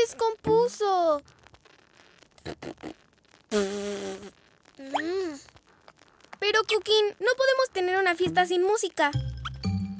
descompuso. Pero, Cookie, no podemos tener una fiesta sin música.